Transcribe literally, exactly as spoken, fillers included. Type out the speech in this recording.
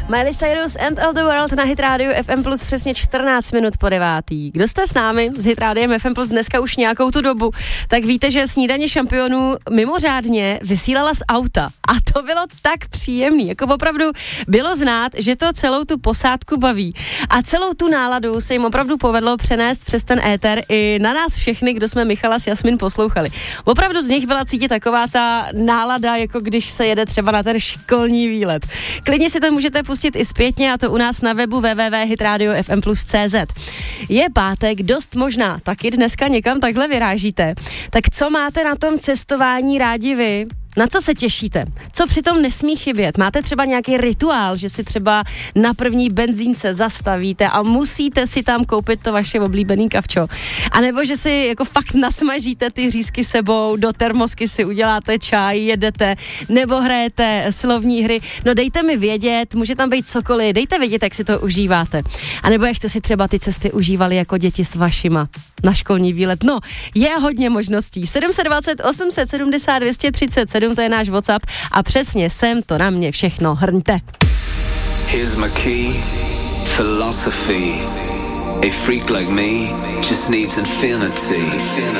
Miley Cyrus, End of the World na Hit Radio F M Plus přesně čtrnáct minut po devátý. Kdo jste s námi s Hit Radiem F M Plus dneska už nějakou tu dobu, tak víte, že Snídaně šampionů mimořádně vysílala z auta. A to bylo tak příjemný, jako opravdu bylo znát, že to celou tu posádku baví. A celou tu náladu se jim opravdu povedlo přenést přes ten éter i na nás všechny, kdo jsme Michala s Jasmin poslouchali. Opravdu z nich byla cítit taková ta nálada, jako když se jede třeba na ten školní výlet. Klidně si to můžete pustit i zpětně, a to u nás na webu w w w tečka hitradio f m plus tečka c z. Je pátek, dost možná taky dneska někam takhle vyrážíte. Tak co máte na tom cestování rádi vy? Na co se těšíte? Co přitom nesmí chybět? Máte třeba nějaký rituál, že si třeba na první benzínce zastavíte a musíte si tam koupit to vaše oblíbený kavčo? A nebo že si jako fakt nasmažíte ty řízky sebou, do termosky si uděláte čaj, jedete, nebo hrajete slovní hry? No dejte mi vědět, může tam být cokoliv, dejte vědět, jak si to užíváte. A nebo jak jste si třeba ty cesty užívali jako děti s vašima na školní výlet? No, je hodně možností. sedm set dvacet, osm set sedmdesát, dvě stě třicet sedm, to je náš WhatsApp a přesně sem to na mě všechno hrňte. Here's my key, philosophy. A freak like me just needs infinity.